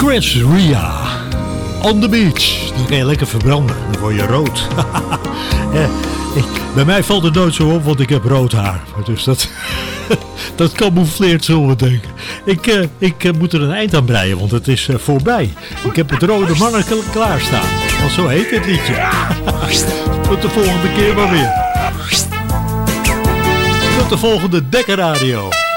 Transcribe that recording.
Chris Ria. On the beach. Dan kan je lekker verbranden. Dan word je rood. Bij mij valt het nooit zo op, want ik heb rood haar. Dus dat camoufleert, zullen we denken. Ik moet er een eind aan breien, want het is voorbij. Ik heb het rode manneken klaarstaan. Want zo heet het liedje. Tot de volgende keer maar weer. Tot de volgende Dekker Radio.